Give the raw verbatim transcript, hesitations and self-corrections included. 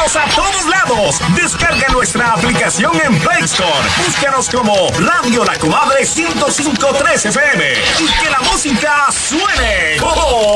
Síguenos a todos lados. Descarga nuestra aplicación en Play Store. Búscanos como Radio La Comadre ciento cinco punto tres F M. Y que la música suene. ¡Oh!